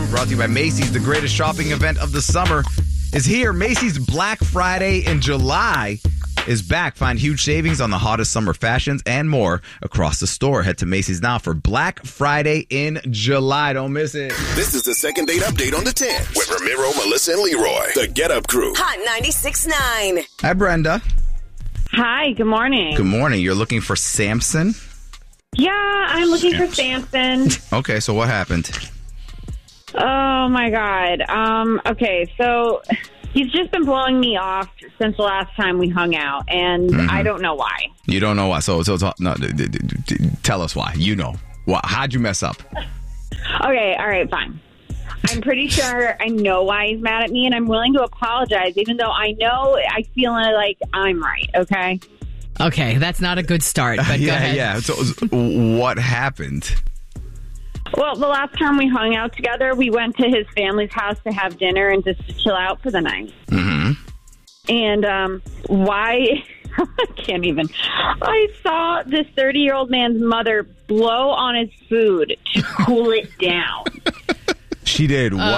brought to you by Macy's. The greatest shopping event of the summer is here. Macy's Black Friday in July is back. Find huge savings on the hottest summer fashions and more across the store. Head to Macy's now for Black Friday in July. Don't miss it. This is the second date update on the 10 with Ramiro, Melissa, and Leroy. The Get Up Crew. Hot 96.9. Hi, Brenda. Hi, good morning. Good morning. You're looking for Samson? Yeah, I'm looking for Samson. Okay, so what happened? Oh, my God. Okay, so he's just been blowing me off since the last time we hung out, and I don't know why. You don't know why. So no, tell us why. You know. How'd you mess up? Okay, all right, fine. I'm pretty sure I know why he's mad at me, and I'm willing to apologize, even though I know I feel like I'm right, okay? Okay, that's not a good start, but go ahead. Yeah. So what happened? Well, the last time we hung out together, we went to his family's house to have dinner and just to chill out for the night. Mm-hmm. And why... I can't even. I saw this 30-year-old man's mother blow on his food to cool it down. She did what?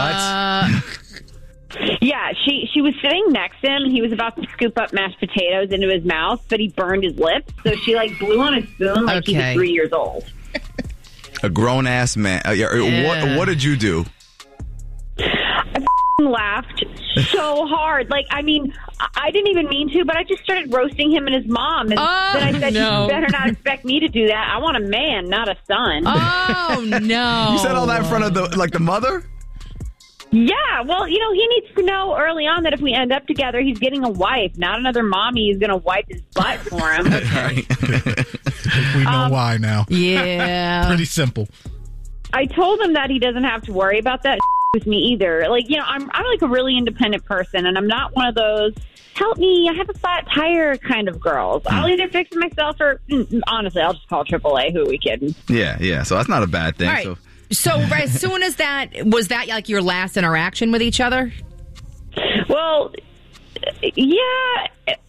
Yeah, she was sitting next to him. He was about to scoop up mashed potatoes into his mouth, but he burned his lips. So she blew on his spoon like he was 3 years old. A grown-ass man. What did you do? I laughed so hard. I didn't even mean to, but I just started roasting him and his mom. And then I said, no. You better not expect me to do that. I want a man, not a son. Oh, no. You said all that in front of the mother? Yeah, well, he needs to know early on that if we end up together, he's getting a wife, not another mommy who's going to wipe his butt for him. We know why now. Yeah. Pretty simple. I told him that he doesn't have to worry about that with me either. I'm a really independent person, and I'm not one of those, help me, I have a flat tire kind of girls. I'll either fix it myself or, honestly, I'll just call AAA. Who are we kidding? Yeah. So that's not a bad thing. All right. So as soon as was that your last interaction with each other? Well, yeah,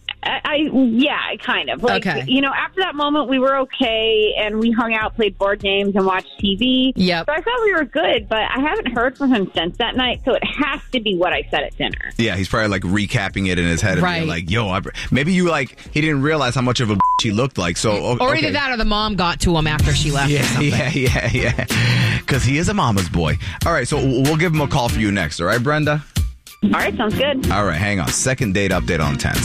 kind of. Okay. After that moment, we were okay, and we hung out, played board games, and watched TV. Yep. So I thought we were good, but I haven't heard from him since that night, so it has to be what I said at dinner. Yeah, he's probably recapping it in his head. Right. And being maybe you he didn't realize how much of a he looked like. So or either that or the mom got to him after she left. Yeah, or something. Yeah. Because he is a mama's boy. All right, so we'll give him a call for you next. All right, Brenda? All right, sounds good. All right, hang on. Second date update on 10.